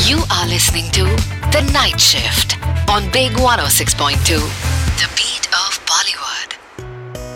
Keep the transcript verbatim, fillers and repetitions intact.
You are listening to The Night Shift on Big one oh six point two.